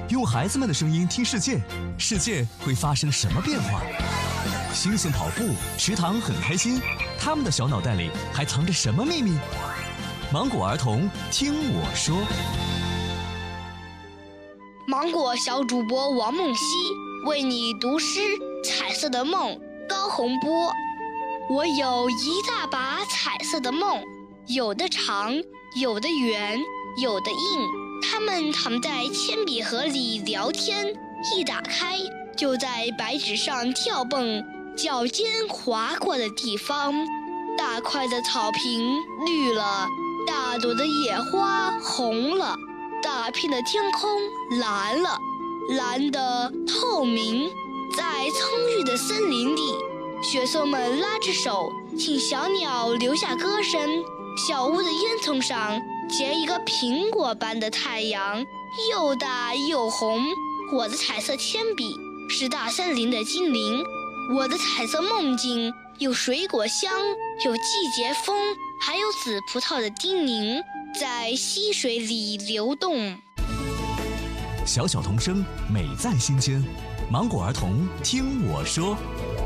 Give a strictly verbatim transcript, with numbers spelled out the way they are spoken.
用孩子们的声音听世界，世界会发生什么变化？星星跑步，池塘很开心，他们的小脑袋里还藏着什么秘密？芒果儿童听我说。 芒果小主播王梦溪为你读诗《彩色的梦》，高洪波。我有一大把彩色的梦，有的长，有的圆，有的硬，它们躺在铅笔盒里聊天，一打开就在白纸上跳蹦，脚尖划过的地方，大块的草坪绿了，大朵的野花红了，大片的天空蓝了，蓝得透明。在葱郁的森林里，学松们拉着手，请小鸟留下歌声。小屋的烟囱上结一个苹果般的太阳，又大又红。我的彩色铅笔是大森林的精灵，我的彩色梦境有水果香，有季节风，还有紫葡萄的叮咛，在溪水里流动。 小小童声，美在心间。芒果儿童听我说。